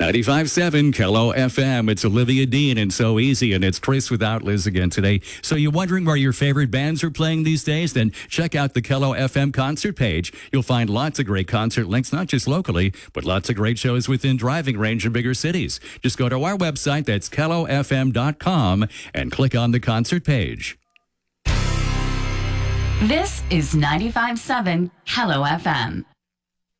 95.7 Kello FM. It's Olivia Dean and So Easy, and it's Chris without Liz again today. So you're wondering where your favorite bands are playing these days? Then check out the Kello FM concert page. You'll find lots of great concert links, not just locally, but lots of great shows within driving range in bigger cities. Just go to our website, that's kellofm.com, and click on the concert page. This is 95.7 Kello FM.